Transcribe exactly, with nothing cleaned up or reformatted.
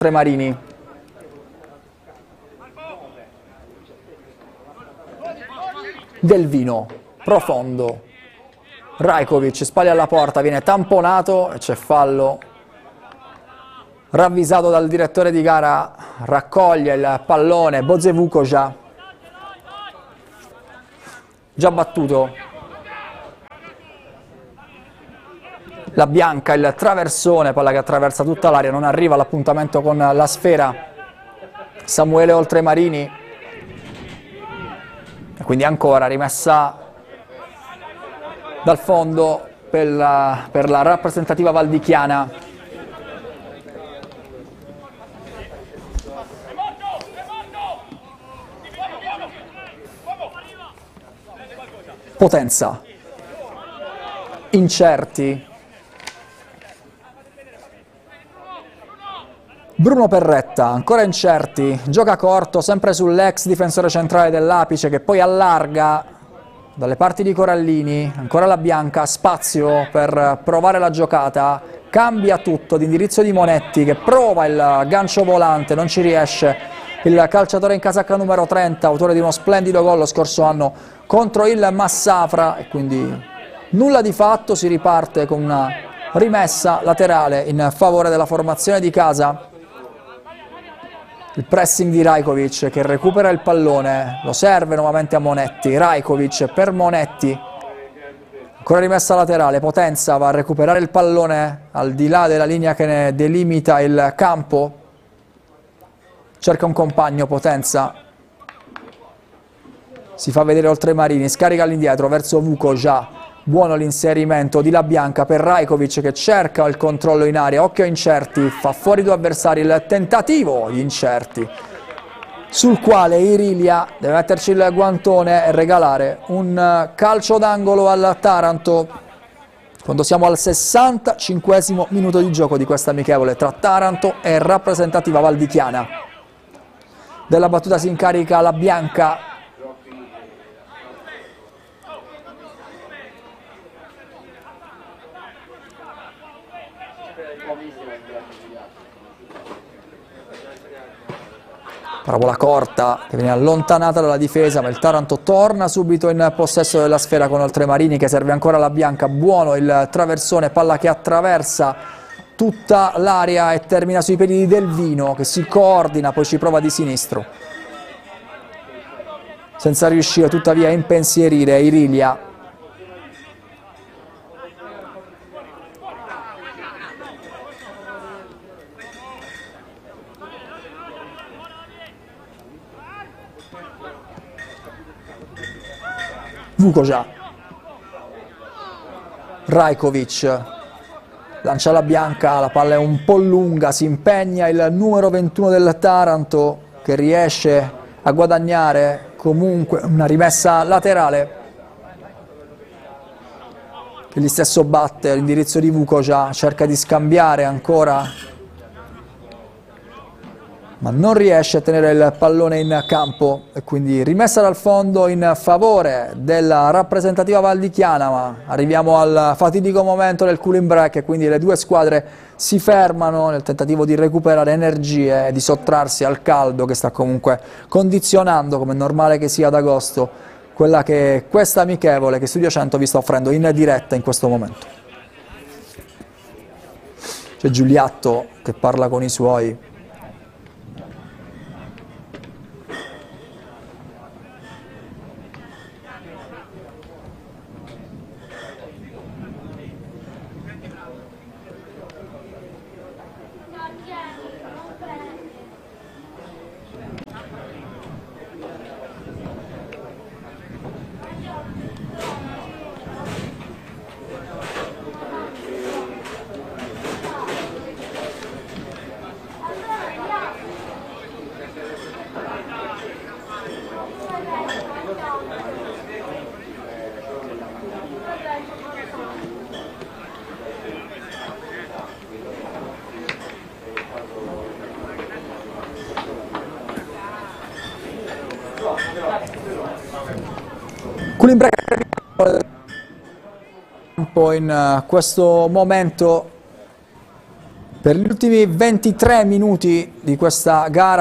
Marini. Del Vino, profondo. Rajkovic, spalle alla porta, viene tamponato e c'è fallo. Ravvisato dal direttore di gara, raccoglie il pallone Bože Vukoša, già battuto. La Bianca, il traversone, palla che attraversa tutta l'area, non arriva all'appuntamento con la sfera Samuele Oltremarini. Quindi ancora rimessa dal fondo per la, per la rappresentativa valdichiana. Potenza, incerti, Bruno Perretta, ancora incerti, gioca corto, sempre sull'ex difensore centrale dell'Apice che poi allarga dalle parti di Corallini, ancora la Bianca, spazio per provare la giocata, cambia tutto di indirizzo di Monetti che prova il gancio volante, non ci riesce, il calciatore in casacca numero trenta, autore di uno splendido gol lo scorso anno contro il Massafra, e quindi nulla di fatto, si riparte con una rimessa laterale in favore della formazione di casa. Il pressing di Rajkovic che recupera il pallone, lo serve nuovamente a Monetti, Rajkovic per Monetti, ancora rimessa laterale, Potenza va a recuperare il pallone al di là della linea che ne delimita il campo, cerca un compagno Potenza, si fa vedere Oltremarini, scarica all'indietro verso Vukoša, buono l'inserimento di La Bianca per Rajkovic che cerca il controllo in area, occhio a Incerti, fa fuori due avversari, il tentativo di Incerti, sul quale Irilia deve metterci il guantone e regalare un calcio d'angolo al Taranto, quando siamo al sessantacinquesimo minuto di gioco di questa amichevole tra Taranto e rappresentativa valdichiana. Della battuta si incarica La Bianca, parabola corta che viene allontanata dalla difesa, ma il Taranto torna subito in possesso della sfera con Oltremarini che serve ancora La Bianca, buono il traversone, palla che attraversa tutta l'area e termina sui piedi di Del Vino che si coordina, poi ci prova di sinistro senza riuscire tuttavia a impensierire Irilia. Vukoša, Rajkovic, lancia La Bianca, la palla è un po' lunga, si impegna il numero ventuno del Taranto che riesce a guadagnare comunque una rimessa laterale, che gli stesso batte all'indirizzo di Vukoša, cerca di scambiare ancora, ma non riesce a tenere il pallone in campo e quindi rimessa dal fondo in favore della rappresentativa valdichiana, ma arriviamo al fatidico momento del cooling break e quindi le due squadre si fermano nel tentativo di recuperare energie e di sottrarsi al caldo che sta comunque condizionando, come è normale che sia ad agosto, quella che questa amichevole che Studio cento vi sta offrendo in diretta in questo momento. C'è Giuliatto che parla con i suoi. Cooling break in questo momento Per gli ultimi ventitré minuti di questa gara